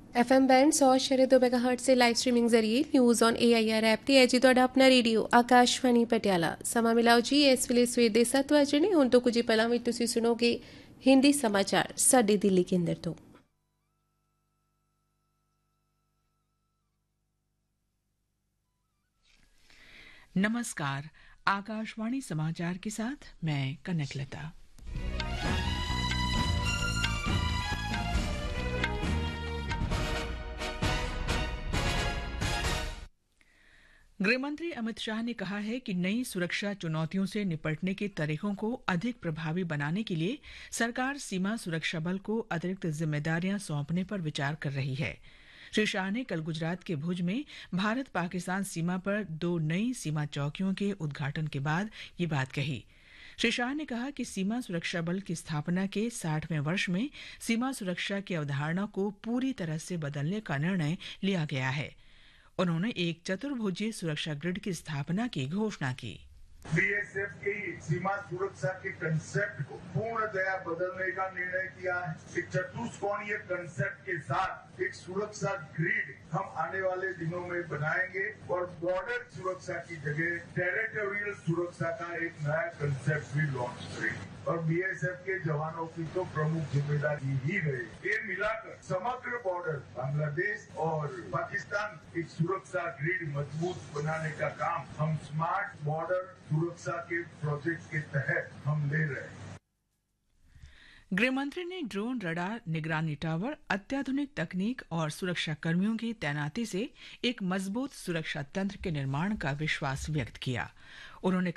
FM band 100.2 ਮੈਗਾਹਰਟਜ਼ से live streaming ਜ਼ਰੀਏ news on AIR app ਤੇ ਹੈ ਜੀ ਤੁਹਾਡਾ ਆਪਣਾ ਰੇਡੀਓ ਆਕਾਸ਼ਵਾਣੀ ਪਟਿਆਲਾ। ਸਮਾਂ ਮਿਲਾਓ ਜੀ ਇਸ ਵੇਲੇ ਸਵੇਰ ਦੇ 7 ਵਜੇ ਨੇ। ਹੁਣ ਤੋਂ ਕੁਝ ਪਲਾਂ ਵਿੱਚ ਤੁਸੀਂ ਸੁਣੋਗੇ ਹਿੰਦੀ ਸਮਾਚਾਰ ਸਾਡੇ ਦਿੱਲੀ ਕੇਂਦਰ ਤੋਂ। नमस्कार। आकाशवाणी समाचार के साथ मैं कनकलता। गृहमंत्री अमित शाह ने कहा है कि नई सुरक्षा चुनौतियों से निपटने के तरीकों को अधिक प्रभावी बनाने के लिए सरकार सीमा सुरक्षा बल को अतिरिक्त जिम्मेदारियां सौंपने पर विचार कर रही है। श्री शाह ने कल गुजरात के भुज में भारत पाकिस्तान सीमा पर 2 नई सीमा चौकियों के उद्घाटन के बाद ये बात कही। श्री शाह ने कहा कि सीमा सुरक्षा बल की स्थापना के 60वें वर्ष में सीमा सुरक्षा की अवधारणा को पूरी तरह से बदलने का निर्णय लिया गया है। उन्होंने एक चतुर्भुजीय सुरक्षा ग्रिड की स्थापना की घोषणा की। बीएसएफ की सीमा सुरक्षा के कंसेप्ट को पूर्णतया बदलने का निर्णय किया है। एक चतुष्कोणीय कंसेप्ट के साथ एक सुरक्षा ग्रिड हम आने वाले दिनों में बनाएंगे और बॉर्डर सुरक्षा की जगह टेरिटोरियल सुरक्षा का एक नया कंसेप्ट भी लॉन्च करेंगे। और बीएसएफ के जवानों की तो प्रमुख जिम्मेदारी ही रहे। ये मिलाकर समग्र बॉर्डर बांग्लादेश और पाकिस्तान एक सुरक्षा ग्रिड मजबूत बनाने का काम हम स्मार्ट बॉर्डर सुरक्षा के प्रोजेक्ट के तहत हम ले रहे हैं। गृहमंत्री ने ड्रोन रडार निगरानी टावर, अत्याधुनिक तकनीक और सुरक्षा कर्मियों की तैनाती से एक मजबूत सुरक्षा तंत्र के निर्माण का विश्वास व्यक्त किया। उन्होंने